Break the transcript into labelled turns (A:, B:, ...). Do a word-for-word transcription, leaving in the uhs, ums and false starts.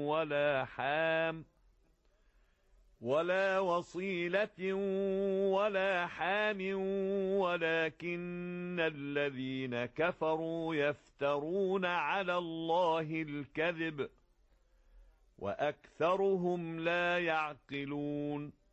A: ولا حام ولا وصيلة ولا حام ولكن الذين كفروا يفترون على الله الكذب وأكثرهم لا يعقلون.